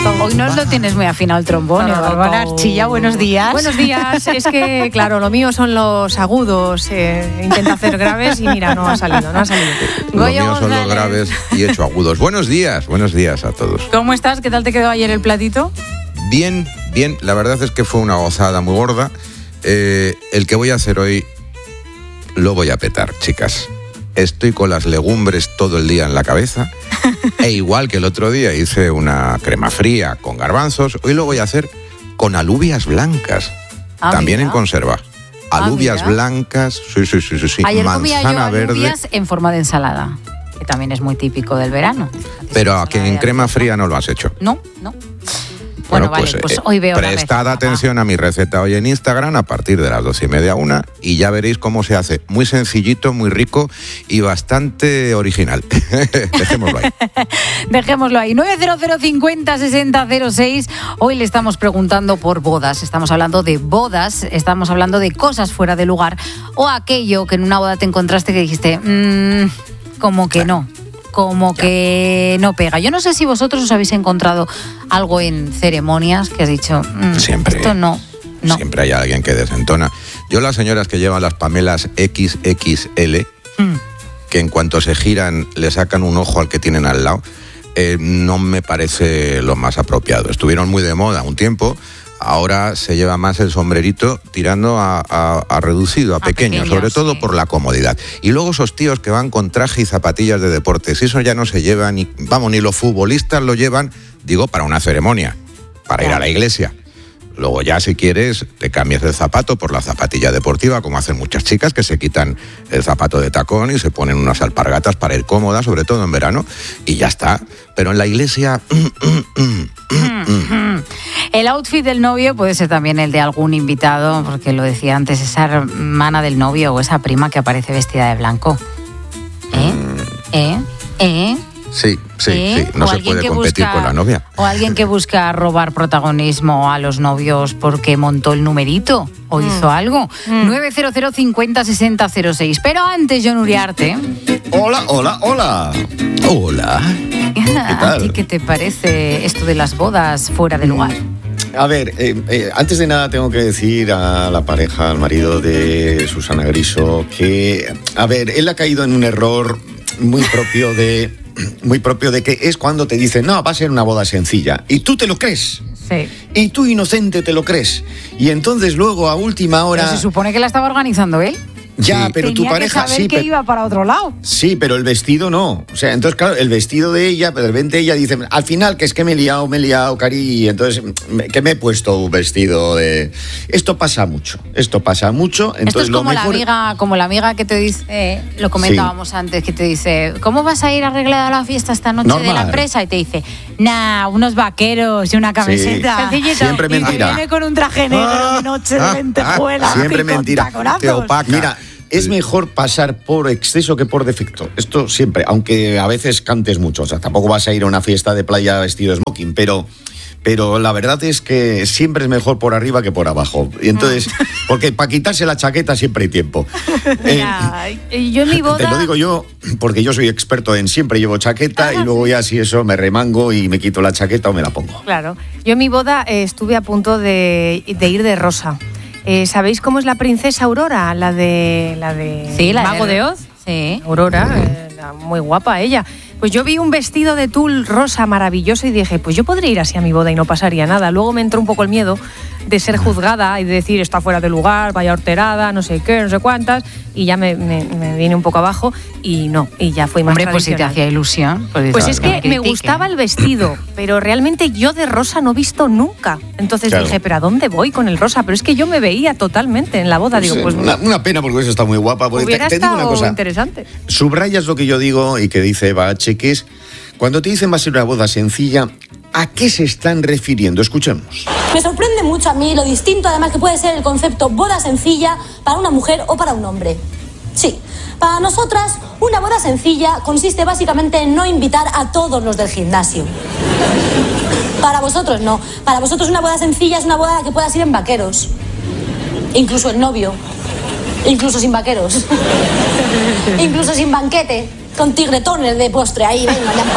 Hoy no lo tienes muy afinado el trombón, Bárbara Archilla, buenos días. Buenos días, es que, claro, lo mío son los agudos. Intento hacer graves y mira, no ha salido. Lo mío son los graves y he hecho agudos. Buenos días a todos. ¿Cómo estás? ¿Qué tal te quedó ayer el platito? Bien, la verdad es que fue una gozada muy gorda. El que voy a hacer hoy lo voy a petar, chicas. Estoy con las legumbres todo el día en la cabeza. E igual que el otro día hice una crema fría con garbanzos, hoy lo voy a hacer con alubias blancas. También en conserva. Alubias blancas, sí. Ayer manzana verde. Alubias en forma de ensalada, que también es muy típico del verano. Pero a que en crema fría no lo has hecho. No. Bueno, vale, pues hoy veo prestad atención a mi receta hoy en Instagram a partir de las 12:30, 1, y ya veréis cómo se hace. Muy sencillito, muy rico y bastante original. Dejémoslo ahí. Dejémoslo ahí. 900 50 60 06. Hoy le estamos preguntando por bodas. Estamos hablando de bodas, estamos hablando de cosas fuera de lugar o aquello que en una boda te encontraste que dijiste, como que no. Como que no pega. Yo no sé si vosotros os habéis encontrado algo en ceremonias que has dicho, siempre, esto no. Siempre hay alguien que desentona. Yo las señoras que llevan las pamelas XXL, que en cuanto se giran le sacan un ojo al que tienen al lado, no me parece lo más apropiado. Estuvieron muy de moda un tiempo. Ahora se lleva más el sombrerito tirando a reducido, a pequeño, sobre todo por la comodidad. Y luego esos tíos que van con traje y zapatillas de deportes, eso ya no se lleva ni los futbolistas lo llevan, digo, para una ceremonia, para ir a la iglesia. Luego ya, si quieres, te cambias el zapato por la zapatilla deportiva, como hacen muchas chicas que se quitan el zapato de tacón y se ponen unas alpargatas para ir cómodas, sobre todo en verano, y ya está. Pero en la iglesia... El outfit del novio puede ser también el de algún invitado, porque lo decía antes, esa hermana del novio o esa prima que aparece vestida de blanco. Sí, no se puede competir con la novia. O alguien que busca robar protagonismo a los novios porque montó el numerito o hizo algo. 900 50 60 06. Pero antes, Jon Uriarte. Hola. ¿A ti qué te parece esto de las bodas fuera de lugar? A ver, antes de nada tengo que decir a la pareja, al marido de Susana Griso, que, a ver, él ha caído en un error muy propio de que es cuando te dicen, no, va a ser una boda sencilla, y tú te lo crees. Sí. Y tú, inocente, te lo crees. Y entonces luego, a última hora... Pero se supone que la estaba organizando él. Ya, pero tenía tu pareja que saber que iba para otro lado. Sí, pero el vestido no. O sea, entonces, claro, el vestido de ella, de repente ella dice, al final, que es que me he liado, cari, y entonces, que me he puesto un vestido de... Esto pasa mucho. Entonces, esto es como, mejor... la amiga que te dice, lo comentábamos antes, que te dice, ¿cómo vas a ir arreglada a la fiesta esta noche de la empresa? Y te dice, unos vaqueros y una camiseta. Sí. Siempre mentira. Y viene con un traje negro de noche de lentejuelas. Siempre mentira. Te opaca. Mira, es mejor pasar por exceso que por defecto. Esto siempre, aunque a veces cantes mucho. O sea, tampoco vas a ir a una fiesta de playa vestido de smoking, pero la verdad es que siempre es mejor por arriba que por abajo. Y entonces, porque para quitarse la chaqueta siempre hay tiempo. Yo en mi boda... Te lo digo yo, porque yo soy experto en siempre llevo chaqueta y luego ya si eso me remango y me quito la chaqueta o me la pongo. Claro. Yo en mi boda estuve a punto de ir de rosa. ¿Sabéis cómo es la princesa Aurora? La de Mago de Oz. Sí. Aurora, muy guapa ella. Pues yo vi un vestido de tul rosa maravilloso y dije, pues yo podría ir así a mi boda y no pasaría nada. Luego me entró un poco el miedo de ser juzgada y de decir, está fuera de lugar, vaya horterada, no sé qué, no sé cuántas, y ya me vine un poco abajo y ya fui más tradicional. Pues si te hacía ilusión. Pues es que me gustaba el vestido, pero realmente yo de rosa no he visto nunca. Entonces dije, ¿pero a dónde voy con el rosa? Pero es que yo me veía totalmente en la boda. Digo, pues una pena porque eso está muy guapa. Hubiera te digo una cosa interesante. Subrayas lo que yo digo y que dice Eva H, que es, cuando te dicen va a ser una boda sencilla, ¿a qué se están refiriendo? Escuchemos. Me sorprende mucho a mí lo distinto además que puede ser el concepto boda sencilla para una mujer o para un hombre. Sí, para nosotras una boda sencilla consiste básicamente en no invitar a todos los del gimnasio. Para vosotros no. Para vosotros una boda sencilla es una boda que puedas ir en vaqueros. Incluso el novio. Incluso sin vaqueros. Incluso sin banquete. con tigretones de postre ahí, venga, ya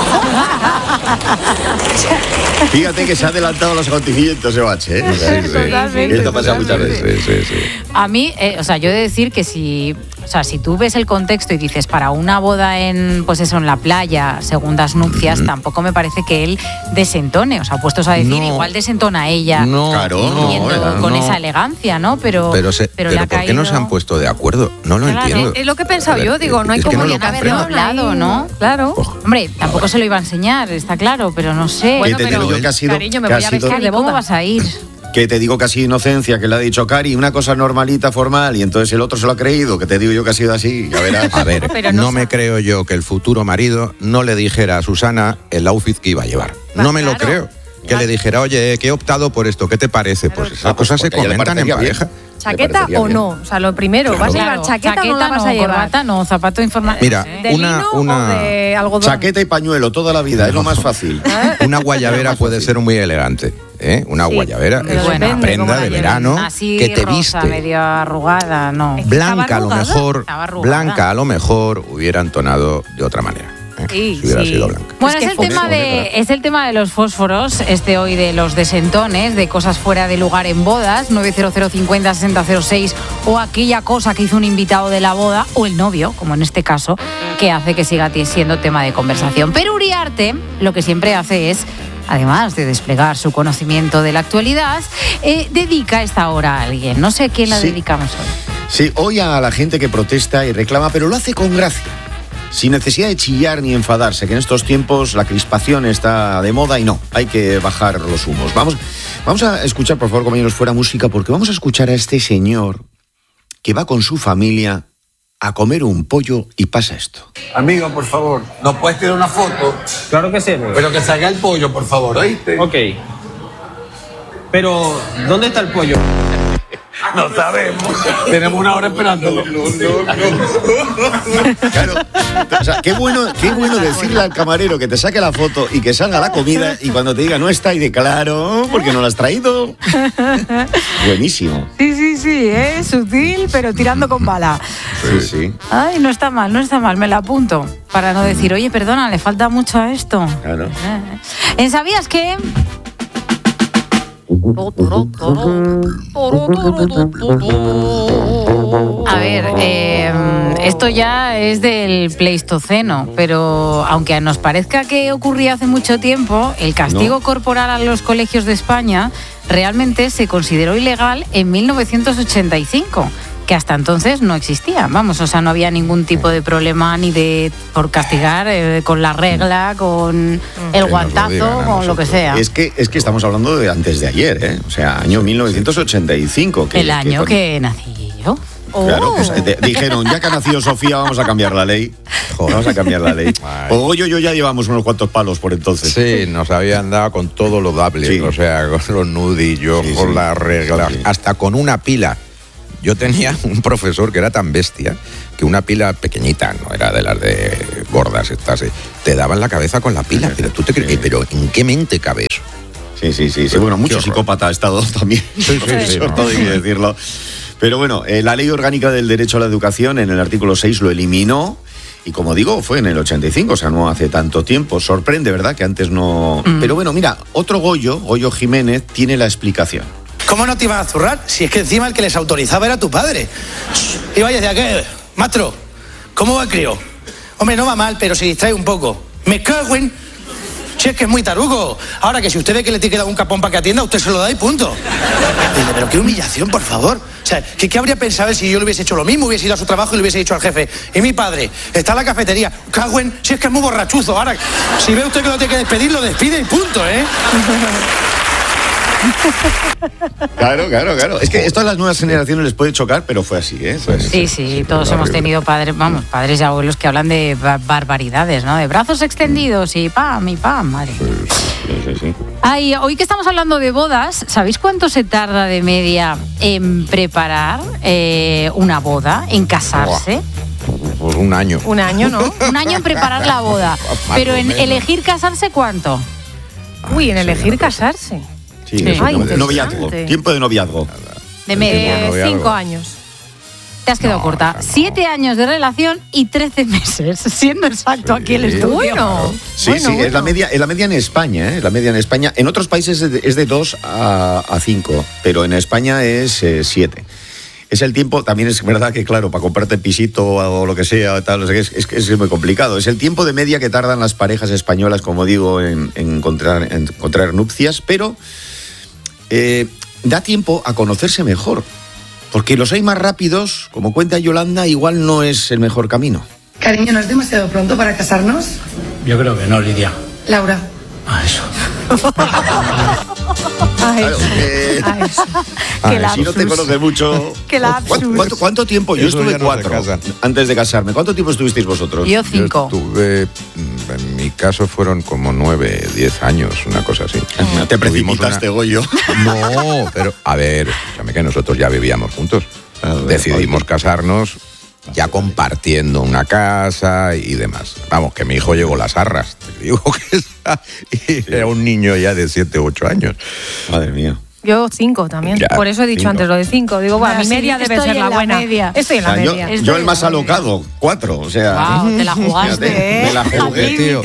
Fíjate que se ha adelantado los acontecimientos, Evache, ¿eh? Totalmente, Esto pasa muchas veces. Sí. A mí, o sea, yo he de decir que si tú ves el contexto y dices para una boda en, pues eso, en la playa, segundas nupcias, tampoco me parece que él desentone. O sea, puestos a decir, No. igual desentona ella Claro, yendo con esa elegancia, ¿no? Pero Pero le ha ¿por qué no se caído- han puesto de acuerdo? No lo Claro, entiendo. Es lo que he pensado A ver, yo, digo, no hay es que como no lo podían haberlo comprendo. hablado, ¿no? Claro. Hombre, tampoco se lo iba a enseñar, está claro, pero no sé. Que te pero, digo yo que ha sido, cariño, me que voy ha a sido- vestir Cari, de ¿cómo boda. vas a ir? que te digo que ha sido inocencia, que le ha dicho Cari, una cosa normalita, formal, y entonces el otro se lo ha creído, que te digo yo que ha sido así, ya verás. A ver, Pero no no me sabe. creo yo que el futuro marido no le dijera a Susana el outfit que iba a llevar. No me lo Claro. creo. Que le dijera, oye, que he optado por esto, ¿qué te parece? Pues esas cosas se porque a ella le comentan en parecería bien. pareja. ¿Chaqueta parecería o bien. no? O sea, lo primero, ¿vas a llevar Claro, chaqueta o no la vas a llevar? corbata no, zapato informal. Mira, ¿De una- lino una- o de algodón? Chaqueta y pañuelo toda la vida, es lo más fácil. Una guayabera puede ser muy elegante. ¿eh? Una Sí, guayabera pero es una depende cómo prenda la de lleves. verano Así que te rosa, viste. medio arrugada, no. Blanca a lo ¿Estaba mejor, Estaba arrugada. blanca a lo mejor hubiera entonado de otra manera. Sí, si hubiera sí. sido blanca. Bueno, Es que es el tema de los fósforos, hoy de los desentones, de cosas fuera de lugar en bodas, 900506006, o aquella cosa que hizo un invitado de la boda, o el novio, como en este caso, que hace que siga siendo tema de conversación. Pero Uriarte lo que siempre hace es, además de desplegar su conocimiento de la actualidad, dedica esta hora a alguien. No sé a quién la Sí. dedicamos hoy. Sí, hoy a la gente que protesta y reclama, pero lo hace con gracia. Sin necesidad de chillar ni enfadarse, que en estos tiempos la crispación está de moda y no, hay que bajar los humos. Vamos a escuchar, por favor, compañeros, fuera música, porque vamos a escuchar a este señor que va con su familia a comer un pollo y pasa esto. Amigo, por favor, ¿nos puedes tirar una foto? Claro que sí, amigo. Pero que salga el pollo, por favor, ¿oíste? Ok. Pero, ¿dónde está el pollo? No sabemos. Tenemos una hora esperándolo. Claro, o sea, qué bueno decirle al camarero que te saque la foto y que salga la comida y cuando te diga no está y de claro, porque no la has traído. Buenísimo. Sí, sutil, pero tirando con bala. Sí. Ay, no está mal, me la apunto. Para no decir, oye, perdona, le falta mucho a esto. Claro. ¿En sabías qué? A ver, esto ya es del Pleistoceno, pero aunque nos parezca que ocurría hace mucho tiempo, el castigo corporal a los colegios de España realmente se consideró ilegal en 1985. Que hasta entonces no existía, vamos, o sea, no había ningún tipo de problema ni de por castigar con la regla, con el Que nos lo guantazo, digan a con lo que nosotros. sea. Es que estamos hablando de antes de ayer, ¿eh? O sea, año 1985. El año que nací yo. Claro, pues, dijeron, ya que ha nacido Sofía, vamos a cambiar la ley. Vamos a cambiar la ley. O yo ya llevamos unos cuantos palos por entonces. Sí, nos habían dado con todo lo dable, Sí. o sea, con los nudillos, Sí, con sí. las reglas, Sí. hasta con una pila. Yo tenía un profesor que era tan bestia que una pila pequeñita, no era de las de gordas estas, te daba en la cabeza con la pila. Pero tú te crees, pero ¿en qué mente cabe eso? Sí. Bueno, mucho horror. psicópata ha estado también. Sí, Profesor, no. todo hay que decirlo. Pero bueno, la Ley Orgánica del Derecho a la Educación en el artículo 6 lo eliminó. Y como digo, fue en el 85, o sea, no hace tanto tiempo. Sorprende, ¿verdad? Que antes no... Pero bueno, mira, otro Goyo Jiménez, tiene la explicación. ¿Cómo no te iban a zurrar? Si es que encima el que les autorizaba era tu padre. Y vaya, ¿de qué? Maestro, ¿cómo va el crío? Hombre, no va mal, pero se distrae un poco. Me cago en... Si es que es muy tarugo. Ahora que si usted ve que le tiene que dar un capón para que atienda, usted se lo da y punto. Dice, pero qué humillación, por favor. O sea, ¿qué habría pensado él si yo le hubiese hecho lo mismo? Hubiese ido a su trabajo y le hubiese dicho al jefe, y mi padre está en la cafetería. Cago en... Si es que es muy borrachuzo. Ahora, si ve usted que lo tiene que despedir, lo despide y punto, ¿eh? Claro. Es que esto a las nuevas generaciones les puede chocar, pero fue así, ¿eh? Fue así. Sí, todos hemos tenido padres y abuelos que hablan de barbaridades, ¿no? De brazos extendidos y pam, madre. Sí. Ay, hoy que estamos hablando de bodas, ¿sabéis cuánto se tarda de media en preparar una boda, en casarse? Pues un año. Un año, ¿no? Un año en preparar la boda. Pero en menos. elegir casarse, ¿cuánto? Uy, en elegir casarse. Sí, Sí. eso, Ay, noviazgo. interesante. Tiempo de noviazgo. De media. noviazgo. 5 años. te has quedado corta. 7 años de relación y 13 meses, siendo exacto aquí el estudio. Bueno. Sí, es la media en España, ¿eh? La media en España. En otros países es de 2 a 5, pero en España es 7. Es el tiempo, también es verdad que, claro, para comprarte pisito o lo que sea, tal, es muy complicado. Es el tiempo de media que tardan las parejas españolas, como digo, en encontrar nupcias, pero da tiempo a conocerse mejor. Porque los hay más rápidos, como cuenta Yolanda, igual no es el mejor camino. Cariño, ¿no es demasiado pronto para casarnos? Yo creo que no, Lidia. Laura. Eso. Si no te conoces mucho. ¿Cuánto tiempo? Yo estuve 4 antes de casarme. ¿Cuánto tiempo estuvisteis vosotros? Yo 5. En mi caso fueron como 9, 10 años, una cosa así. Te precipitaste, Goyo. No, pero a ver, escúchame, que nosotros ya vivíamos juntos. Decidimos casarnos ya compartiendo una casa y demás. Vamos, que mi hijo llegó las arras. Te digo que era un niño ya de 7 u 8 años. Madre mía. Yo 5 también. Ya, por eso he dicho 5. antes lo de 5. Digo, mi media debe ser la buena. Estoy en la media. Yo el más alocado, 4. O sea, Wow, te la jugaste, me la jugué, tío.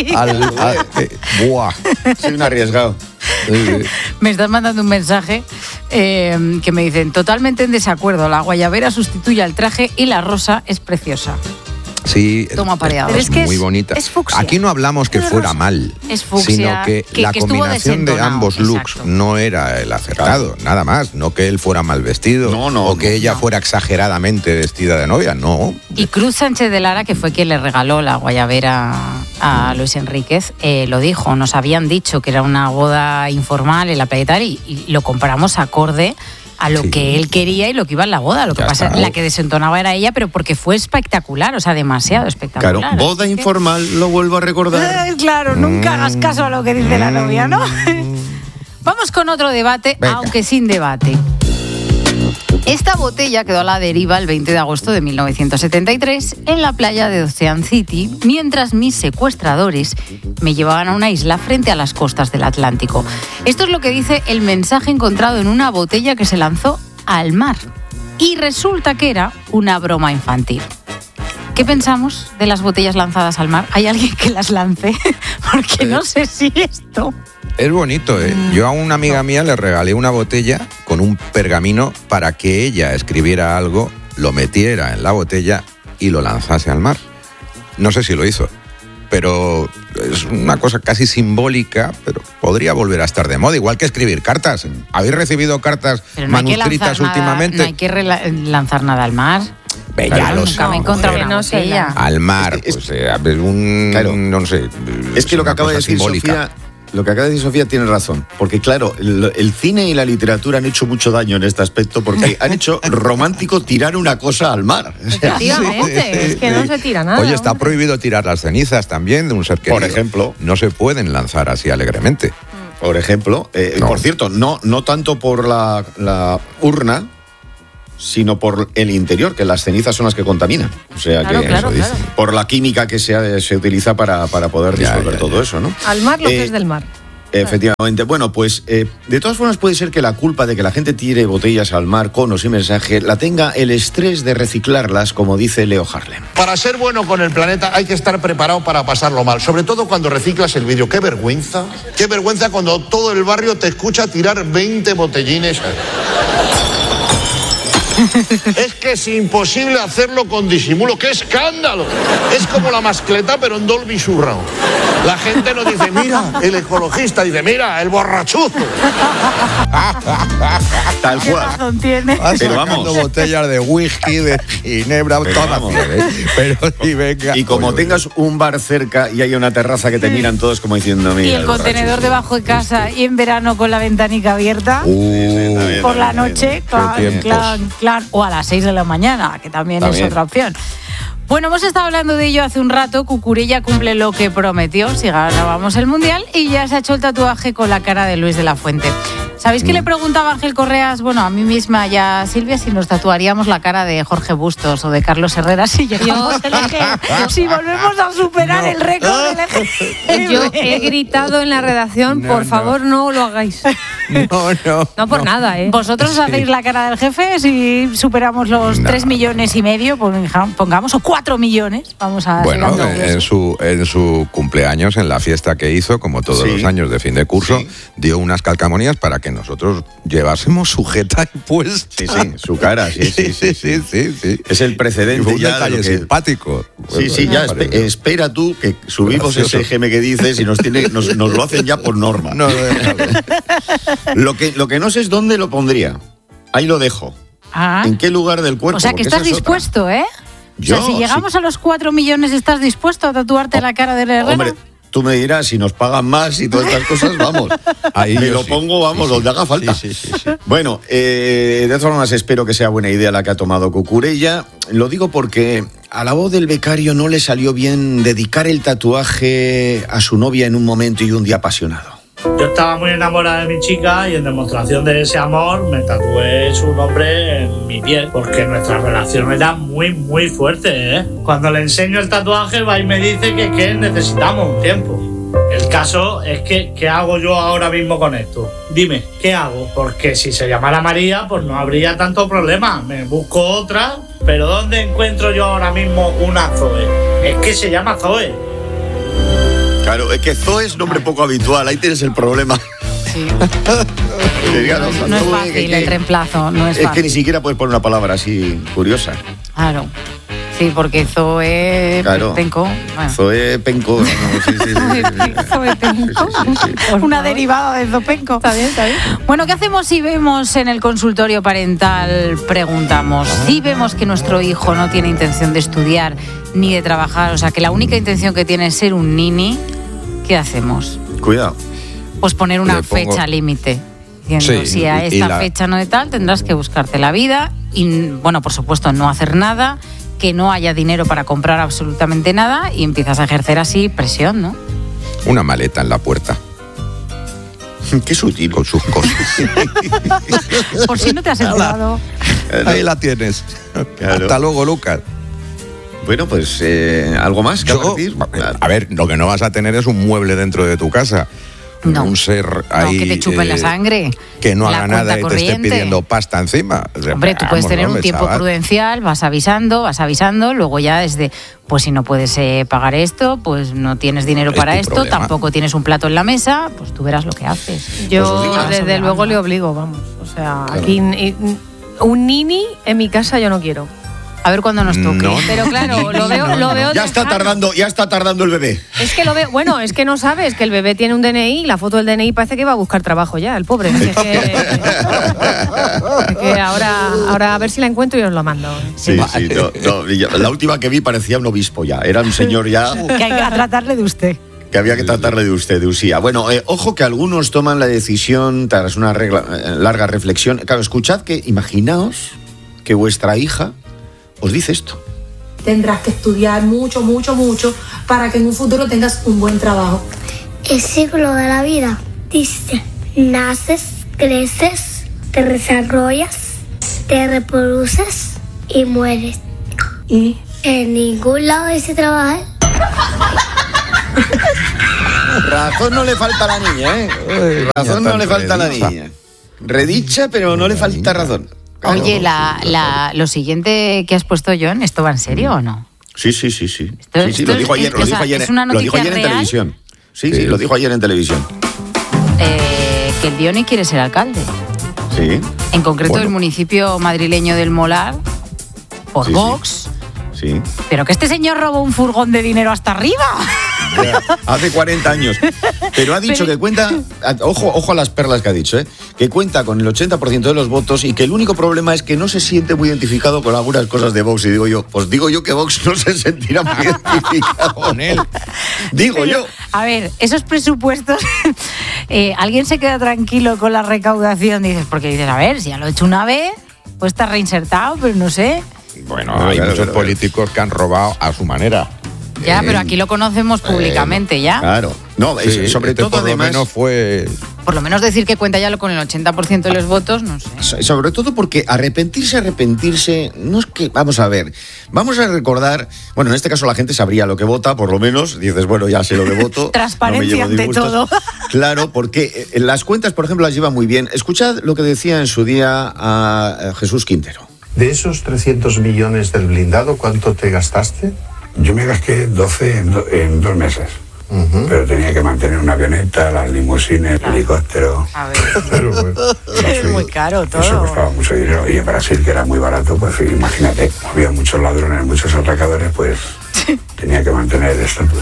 Buah. Soy un arriesgado. Me están mandando un mensaje que me dicen: totalmente en desacuerdo, la guayabera sustituye al traje y la rosa es preciosa. Sí, Toma pareado. es Pero muy bonita. es fucsia. Aquí no hablamos que fuera mal, Es fucsia, sino que la que estuvo combinación de desentonado, ambos looks exacto. no era el acertado, nada más. No que él fuera mal vestido o que ella fuera exageradamente vestida de novia, no. Y Cruz Sánchez de Lara, que fue quien le regaló la guayabera a Luis Enríquez, lo dijo. Nos habían dicho que era una boda informal en la playa y tal, y lo compramos acorde a lo que él quería y lo que iba en la boda. Lo que pasa, la que desentonaba era ella, pero porque fue espectacular, o sea, demasiado espectacular. Claro, boda informal, lo vuelvo a recordar. Claro, nunca hagas caso a lo que dice la novia, ¿no? Vamos con otro debate, Venga. aunque sin debate. Esta botella quedó a la deriva el 20 de agosto de 1973 en la playa de Ocean City, mientras mis secuestradores me llevaban a una isla frente a las costas del Atlántico. Esto es lo que dice el mensaje encontrado en una botella que se lanzó al mar. Y resulta que era una broma infantil. ¿Qué pensamos de las botellas lanzadas al mar? ¿Hay alguien que las lance? Porque no sé si esto... Es bonito, ¿eh? Yo a una amiga mía le regalé una botella con un pergamino para que ella escribiera algo, lo metiera en la botella y lo lanzase al mar. No sé si lo hizo, pero es una cosa casi simbólica, pero podría volver a estar de moda, igual que escribir cartas. ¿Habéis recibido cartas Pero no hay que manuscritas lanzar nada, últimamente? no hay que lanzar nada al mar. Ya Claro, lo nunca sé. me he encontrado Hombre, una no sé, botella. Al mar, Es- pues un... Claro. no sé. Es que lo que una acaba de cosa decir simbólica. Sofía, lo que acaba de decir Sofía tiene razón, porque claro, el cine y la literatura han hecho mucho daño en este aspecto porque han hecho romántico tirar una cosa al mar. O sea, Efectivamente, es que no se tira nada. Oye, está hombre. prohibido tirar las cenizas también de un ser querido. Por ejemplo. No se pueden lanzar así alegremente. por ejemplo, No. por cierto, no tanto por la urna, sino por el interior, que las cenizas son las que contaminan. O sea Claro, que claro, eso dice. claro. por la química que se utiliza para poder Ya, disolver ya, todo ya. eso, ¿no? Al mar lo que Eh, es del mar. Efectivamente. Bueno, pues de todas formas puede ser que la culpa de que la gente tire botellas al mar, conos y mensaje, la tenga el estrés de reciclarlas, como dice Leo Harlem. Para ser bueno con el planeta hay que estar preparado para pasarlo mal, sobre todo cuando reciclas el vidrio. ¡Qué vergüenza! ¡Qué vergüenza cuando todo el barrio te escucha tirar 20 botellines! Es que es imposible hacerlo con disimulo. ¡Qué escándalo! Es como la mascleta, pero en Dolby Surround. La gente no dice, mira, el ecologista, dice, mira, el borrachuzo. Tal ¿Qué cual. razón tiene? Vas Pero sacando vamos. botellas de whisky, de ginebra, Pero todas. vamos. Pero sí, venga. Y como Oye, tengas un bar cerca y hay una terraza que te miran todos como diciendo, mira, Y el contenedor debajo de casa y en verano con la ventanica abierta. Por la noche, claro, o a las 6 de la mañana, que también es otra opción. Bueno, hemos estado hablando de ello hace un rato. Cucurella cumple lo que prometió si ganábamos el Mundial y ya se ha hecho el tatuaje con la cara de Luis de la Fuente. ¿Sabéis que le preguntaba Ángel Correas, bueno, a mí misma y a Silvia, si nos tatuaríamos la cara de Jorge Bustos o de Carlos Herrera si llegamos al EGM? Si volvemos a superar el récord del EGM. Yo he gritado en la redacción, por favor, no lo hagáis. No por nada, ¿eh? ¿Vosotros hacéis la cara del jefe si superamos los 3,5 millones? Pues pongamos, o 4 millones. Vamos a Bueno, en su cumpleaños, en la fiesta que hizo, como todos los años de fin de curso, dio unas calcamonías para que nosotros llevásemos sujeta y puesta. Sí, su cara, sí. Es el precedente. Fue un detalle simpático. Sí, ya espera tú que subimos ese geme que dices y nos lo hacen ya por norma. Lo que no sé es dónde lo pondría. Ahí lo dejo. ¿En qué lugar del cuerpo? O sea, que estás dispuesto, ¿eh? Yo, o sea, si llegamos a los 4 millones, ¿estás dispuesto a tatuarte la cara de Herrera? Hombre, tú me dirás, si nos pagan más y todas estas cosas, vamos. Ahí me lo pongo, donde haga falta. Sí. Bueno, de todas formas, espero que sea buena idea la que ha tomado Cucurella. Lo digo porque a la voz del becario no le salió bien dedicar el tatuaje a su novia en un momento y un día apasionado. Yo estaba muy enamorada de mi chica y en demostración de ese amor me tatué su nombre en mi piel porque nuestra relación era muy, muy fuerte, ¿eh? Cuando le enseño el tatuaje va y me dice que necesitamos un tiempo. El caso es que, ¿qué hago yo ahora mismo con esto? Dime, ¿qué hago? Porque si se llamara María, pues no habría tanto problema. Me busco otra, pero ¿dónde encuentro yo ahora mismo una Zoe? Es que se llama Zoe. Claro, es que Zoe es nombre poco habitual, ahí tienes el problema. Sí. No es fácil el reemplazo, no es fácil. Es que ni siquiera puedes poner una palabra así curiosa. Claro. Sí, porque Zoe Penco. Bueno. Zoe Penco. Zoe Penco. Una derivada de Zopenco. Está bien. Bueno, ¿qué hacemos si vemos en el consultorio parental? Preguntamos. Si vemos que nuestro hijo no tiene intención de estudiar ni de trabajar, o sea, que la única intención que tiene es ser un nini, ¿qué hacemos? Cuidado. Pues poner una fecha límite. Diciendo, si a esta fecha no de tal, tendrás que buscarte la vida y, bueno, por supuesto, no hacer nada, que no haya dinero para comprar absolutamente nada y empiezas a ejercer así presión, ¿no? Una maleta en la puerta. Qué sutil. Con sus cosas. Por si no te has enterado. Ahí la tienes. Claro. Hasta luego, Lucas. Bueno, pues, ¿algo más que advertir? A ver, lo que no vas a tener es un mueble dentro de tu casa. No. Un ser ahí. No, que te chupe la sangre. Que no haga nada y te esté pidiendo pasta encima. Hombre, tú puedes tener un tiempo prudencial, vas avisando, luego ya desde, pues si no puedes pagar esto, pues no tienes dinero para esto, problema. Tampoco tienes un plato en la mesa, pues tú verás lo que haces. Yo desde luego le obligo, vamos. O sea, aquí un nini en mi casa yo no quiero. A ver cuándo nos toque. No, pero claro, lo veo. Ya está tardando el bebé. Es que lo veo, bueno, es que no sabes que el bebé tiene un DNI, la foto del DNI parece que va a buscar trabajo ya, el pobre. Es que ahora a ver si la encuentro y os lo mando. Sí. La última que vi parecía un obispo ya, era un señor ya. Que hay que tratarle de usted. Que había que tratarle de usted, de Usía. Bueno, ojo que algunos toman la decisión tras una larga reflexión. Claro, escuchad que, imaginaos que vuestra hija os dice esto. Tendrás que estudiar mucho para que en un futuro tengas un buen trabajo. El ciclo de la vida dice: naces, creces, te desarrollas, te reproduces y mueres. ¿Y? En ningún lado dice trabajar. Razón no le falta a la niña, ¿eh? Razón no le falta a la niña. Redicha, pero no le falta razón. Claro, oye, lo siguiente que has puesto, John, ¿esto va en serio o no? Sí. Lo dijo ayer en televisión. Sí, lo dijo ayer en televisión. Que el Diony quiere ser alcalde. Sí. En concreto el municipio madrileño del Molar, por Vox. Sí. Pero que este señor robó un furgón de dinero hasta arriba. Hace 40 años. Pero ha dicho que cuenta, ojo a las perlas que ha dicho, que cuenta con el 80% de los votos y que el único problema es que no se siente muy identificado con algunas cosas de Vox. Y digo yo que Vox no se sentirá muy identificado con él. Digo yo. A ver, esos presupuestos, alguien se queda tranquilo con la recaudación, porque dices, a ver, si ya lo he hecho una vez, pues está reinsertado, pero no sé. Bueno, hay muchos políticos que han robado a su manera. Ya, pero aquí lo conocemos públicamente ya. Claro. No, sobre todo por además... lo menos fue... Por lo menos decir que cuenta ya con el 80% de los votos, no sé. Sobre todo porque arrepentirse, no es que... Vamos a ver, vamos a recordar... Bueno, en este caso la gente sabría lo que vota, por lo menos. Dices, bueno, ya sé lo que voto. Transparencia no me ante todo. Claro, porque las cuentas, por ejemplo, las lleva muy bien. Escuchad lo que decía en su día a Jesús Quintero. De esos 300 millones del blindado, ¿cuánto te gastaste? Yo me gasté 12 en 2 meses. Pero tenía que mantener una avioneta, las limusines, el helicóptero. A ver. Pero, bueno, Es muy caro todo. Eso costaba mucho dinero. Y en Brasil, que era muy barato, pues imagínate, había muchos ladrones, muchos atracadores, pues tenía que mantener el estatus,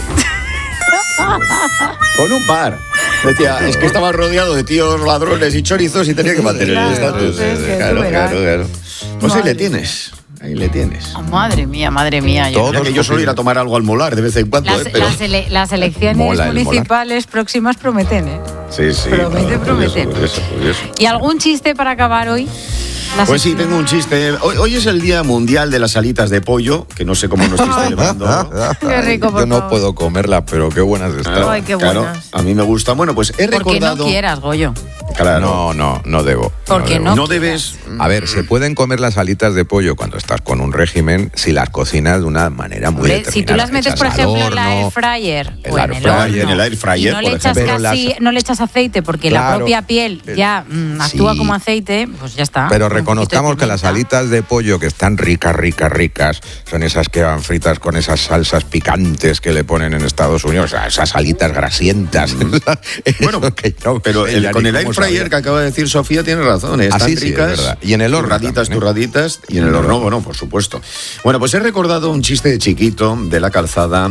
¿no? Con un par. Decía, es que estaba rodeado de tíos ladrones y chorizos y tenía que mantener el estatus. Claro. Pues ahí le tienes. Oh, madre mía. Mira que yo suelo ir a tomar algo al Molar de vez en cuando. Pero... Las elecciones municipales próximas prometen, ¿eh? Sí. Prometen. Curioso. ¿Y algún chiste para acabar hoy? Pues sí, tengo un chiste. Hoy es el Día Mundial de las Alitas de Pollo, que no sé cómo nos estoy celebrando. Qué rico, por Yo no favor. puedo comerlas, pero qué buenas están. Ay, qué buenas. A mí me gusta. Bueno, pues he recordado... Porque no quieras, Goyo. Claro. No debo. Porque no debes... A ver, se pueden comer las alitas de pollo cuando estás con un régimen si las cocinas de una manera muy determinada. Si tú las metes, Echas por al ejemplo, en la horno, air fryer o en el en el air fryer, y no por le echas ejemplo. no le echas aceite porque la Claro. propia piel ya actúa Sí. como aceite, pues ya está. Pero Un reconozcamos poquito de que las pimienta. alitas de pollo que están ricas, son esas que van fritas con esas salsas picantes que le ponen en Estados Unidos, o sea, esas alitas grasientas. Bueno, pero con el air fryer que acaba de decir Sofía tiene razón, están Así sí, ricas. es verdad. Y en el horno turraditas, y en el horno, bueno, por supuesto. Bueno, pues he recordado un chiste de chiquito de la calzada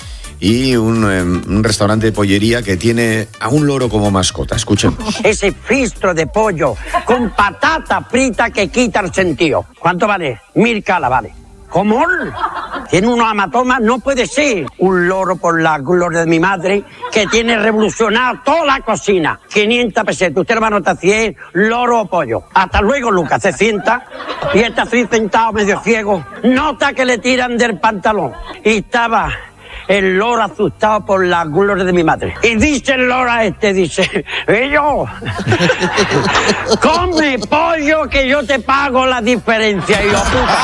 y un restaurante de pollería que tiene a un loro como mascota. Escuchemos. Ese fistro de pollo con patata frita que quita el sentido. ¿Cuánto vale? 1.000 calas vale. ¿Cómo? Tiene unos hematomas, no puede ser. Un loro, por la gloria de mi madre, que tiene revolucionado toda la cocina. 500 pesetas. Usted lo va a notar 100, loro o pollo. Hasta luego, Lucas. Se sienta y está así sentado medio ciego. Nota que le tiran del pantalón. Y estaba el loro asustado por la gloria de mi madre. Y dice el loro a dice, yo, come pollo que yo te pago la diferencia. Y yo,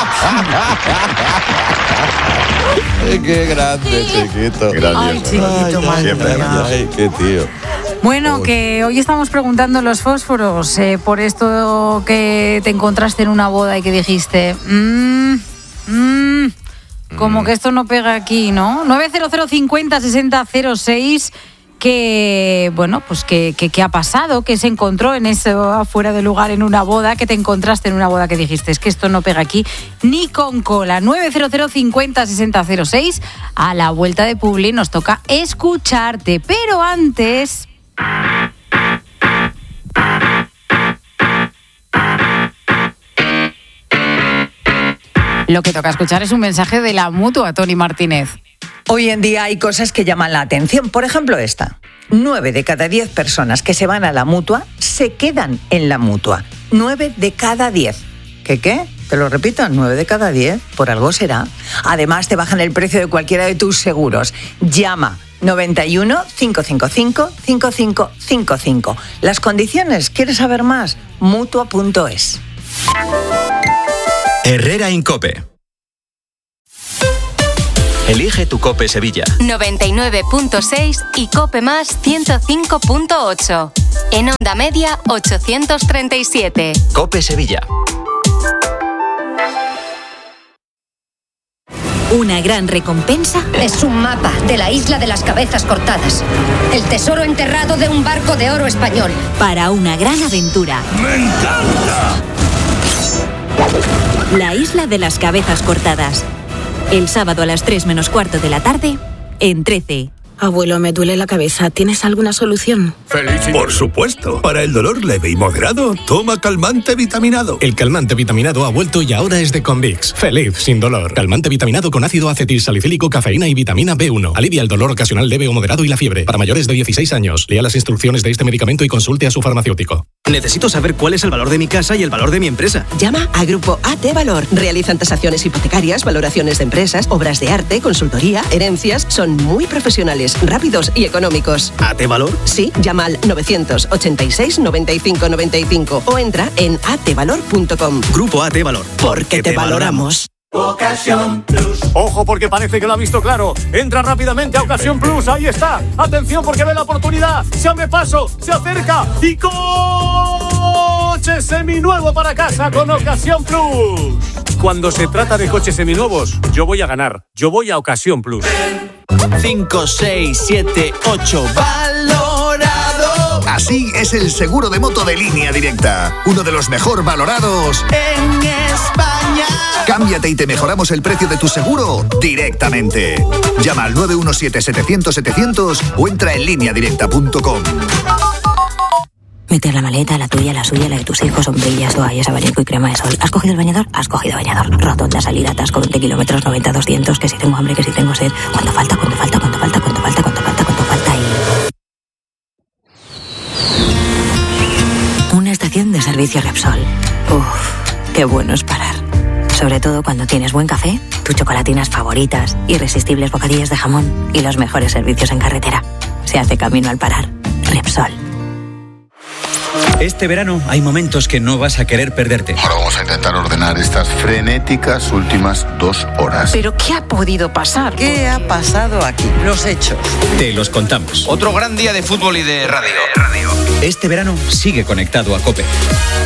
Qué grande, chiquito. Ay, chiquito, madre mía. Ay, qué tío. Bueno, que hoy estamos preguntando los fósforos por esto que te encontraste en una boda y que dijiste, como que esto no pega aquí, ¿no? 900 50 60 06, que, bueno, pues que ha pasado, que se encontró en eso afuera de lugar en una boda, que te encontraste en una boda que dijiste, es que esto no pega aquí ni con cola. 900 50 60 06, a la vuelta de Publi nos toca escucharte, pero antes... Lo que toca escuchar es un mensaje de la Mutua, Tony Martínez. Hoy en día hay cosas que llaman la atención. Por ejemplo, esta. 9 de cada 10 personas que se van a la Mutua se quedan en la Mutua. 9 de cada 10. ¿Qué? Te lo repito, 9 de cada 10. Por algo será. Además, te bajan el precio de cualquiera de tus seguros. Llama 91 555 5555. Las condiciones, ¿quieres saber más? Mutua.es. Herrera Incope. Elige tu Cope Sevilla. 99.6 y Cope Más 105.8. En onda media 837. Cope Sevilla. Una gran recompensa es un mapa de la isla de las cabezas cortadas. El tesoro enterrado de un barco de oro español. Para una gran aventura. ¡Me encanta! La isla de las cabezas cortadas. El sábado a las 3 menos cuarto de la tarde, en 13. Abuelo, me duele la cabeza. ¿Tienes alguna solución? Por supuesto. Para el dolor leve y moderado, toma calmante vitaminado. El calmante vitaminado ha vuelto y ahora es de Convix. Feliz sin dolor. Calmante vitaminado con ácido acetilsalicílico, cafeína y vitamina B1. Alivia el dolor ocasional leve o moderado y la fiebre. Para mayores de 16 años, lea las instrucciones de este medicamento y consulte a su farmacéutico. Necesito saber cuál es el valor de mi casa y el valor de mi empresa. Llama a Grupo AT Valor. Realizan tasaciones hipotecarias, valoraciones de empresas, obras de arte, consultoría, herencias. Son muy profesionales, rápidos y económicos. ¿AT Valor? Sí, llama al 986 95 95 o entra en atvalor.com. Grupo AT Valor. Porque te valoramos. Ocasión Plus. Ojo, porque parece que lo ha visto claro. Entra rápidamente a Ocasión Plus. Ahí está. Atención, porque ve la oportunidad. Se abre paso, se acerca y coche seminuevo para casa con Ocasión Plus. Cuando se trata de coches seminuevos, yo voy a ganar. Yo voy a Ocasión Plus. 5, 6, 7, 8. Valorado. Así es el seguro de moto de Línea Directa. Uno de los mejor valorados en España. Cámbiate y te mejoramos el precio de tu seguro directamente. Llama al 917-700-700 o entra en lineadirecta.com. Meter la maleta, la tuya, la suya, la de tus hijos, sombrillas, toallas, abanico y crema de sol. ¿Has cogido el bañador? Has cogido bañador. Rotonda, salida, atasco, 20 kilómetros, 90, 200, que si tengo hambre, que si tengo sed. ¿Cuánto falta? ¿Cuánto falta? ¿Cuánto falta? ¿Cuánto falta? ¿Cuánto falta? ¿Cuánto falta? Y... una estación de servicio Repsol. Uf, qué bueno es parar. Sobre todo cuando tienes buen café, tus chocolatinas favoritas, irresistibles bocadillos de jamón y los mejores servicios en carretera. Se hace camino al parar. Repsol. Este verano hay momentos que no vas a querer perderte. Ahora vamos a intentar ordenar estas frenéticas últimas 2 horas. ¿Pero qué ha podido pasar? ¿Qué ha pasado aquí? Los hechos. Te los contamos. Otro gran día de fútbol y de radio. Este verano sigue conectado a COPE.